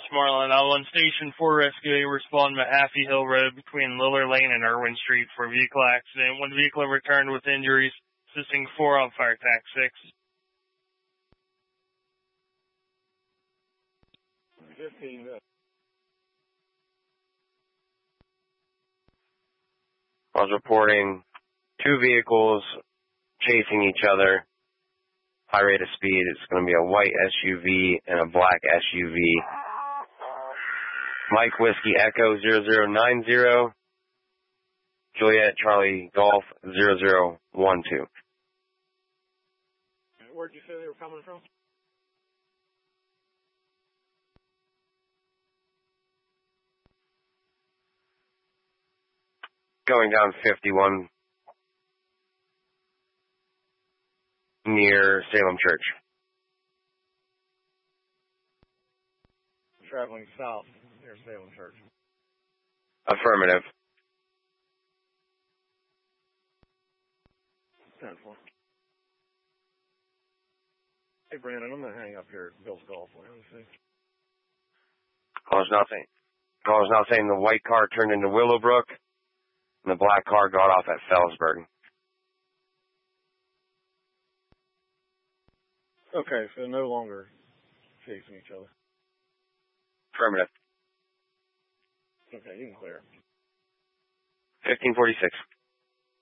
Westmoreland. On Station 4 Rescue, respond to Mahaffey Hill Road between Liller Lane and Irwin Street for a vehicle accident. One vehicle returned with injuries, assisting 4 on Fire Tac 6. 15. I was reporting 2 vehicles chasing each other. High rate of speed. It's going to be a white SUV and a black SUV. Mike Whiskey Echo 0090. Juliet Charlie Golf 0012. Where'd you say they were coming from? Going down 51 near Salem Church. Traveling south near Salem Church. Affirmative. 10-4. Hey, Brandon, I'm going to hang up here at Bill's Golf. Let me see. Call's now saying the white car turned into Willowbrook, and the black car got off at Felsberg. Okay, so no longer chasing each other. Affirmative. Okay, you can clear. 1546.